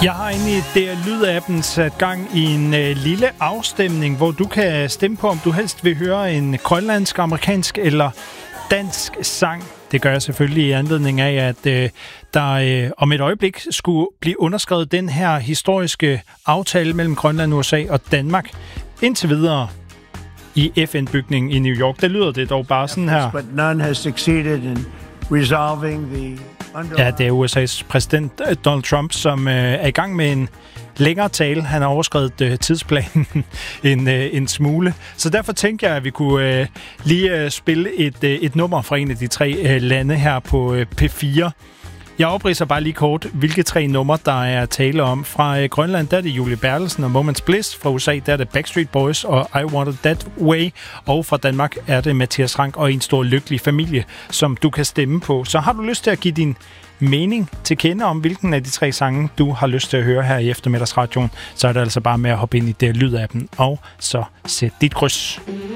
Jeg har inde i DR Lyd-appen sat gang i en lille afstemning, hvor du kan stemme på, om du helst vil høre en grønlandsk, amerikansk eller dansk sang. Det gør jeg selvfølgelig i anledning af, at der om et øjeblik skulle blive underskrevet den her historiske aftale mellem Grønland, USA og Danmark. Indtil videre i FN-bygningen i New York. Der lyder det dog bare sådan her. But none has succeeded in resolving the Ja, det er USA's præsident Donald Trump, som er i gang med en længere tale. Han har overskredet tidsplanen en smule. Så derfor tænker jeg, at vi kunne lige spille et nummer fra en af de tre lande her på P4. Jeg opridser bare lige kort, hvilke tre numre, der er tale om. Fra Grønland, der er det Julie Bertelsen og Moments Bliss. Fra USA, der er det Backstreet Boys og I Want It That Way. Og fra Danmark er det Mathias Rank og En Stor Lykkelig Familie, som du kan stemme på. Så har du lyst til at give din mening til kende om, hvilken af de tre sange, du har lyst til at høre her i eftermiddagsradioen, så er det altså bare med at hoppe ind i det Lyd-appen og så sæt dit kryds.